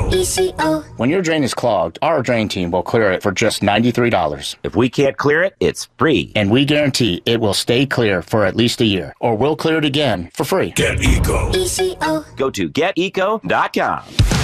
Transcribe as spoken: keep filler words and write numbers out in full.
E C O. When your drain is clogged, our drain team will clear it for just ninety-three dollars. If we can't clear it, it's free. And we guarantee it will stay clear for at least a year, or we'll clear it again for free. Get Eco. E C O. Go to get eco dot com.